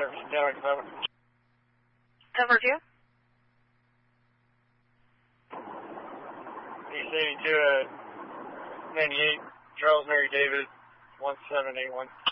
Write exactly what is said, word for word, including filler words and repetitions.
service, Derek, over. Cover two. East eighty-two, uh, ninety-eight, Charles Mary David, one seven eight one.